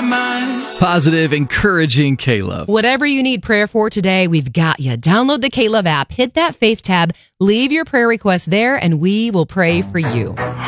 mind. Positive, encouraging K-Love. Whatever you need prayer for today, we've got you. Download the K-Love app, hit that faith tab, leave your prayer request there, and we will pray for you.